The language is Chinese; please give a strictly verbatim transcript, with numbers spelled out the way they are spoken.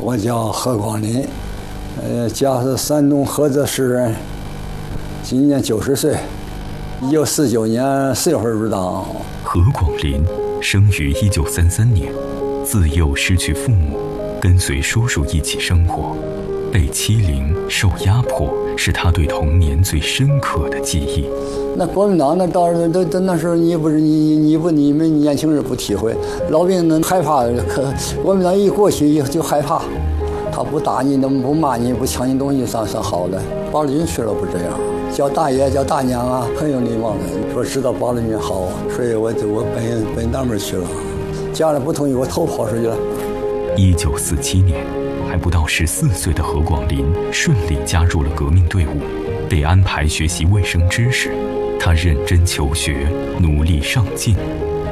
我叫何光林，呃，家是山东菏泽市人，今年九十岁，一九四九年四月份入党。 何广林生于一九三三年，自幼失去父母，跟随叔叔一起生活，被欺凌、受压迫是他对童年最深刻的记忆。 那国民党那到时都都那时候你不是你你不你们年轻人不体会，老兵能害怕，可国民党一过去就害怕，他不打你，能不骂你，不抢你东西算算好的。八路军去了不这样，叫大爷叫大娘啊，很有礼貌的，说知道八路军好，所以我就我奔奔那边去了，家里不同意，我偷跑出去了。 一九四七年，还不到十四岁的何广林顺利加入了革命队伍，被安排学习卫生知识。他认真求学，努力上进，